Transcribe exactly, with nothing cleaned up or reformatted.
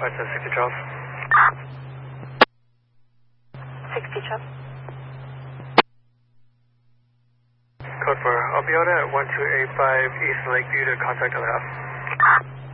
five seven sixty Charles. sixty Charles. Code four, I'll be out at one two eight five East Lakeview to contact other half.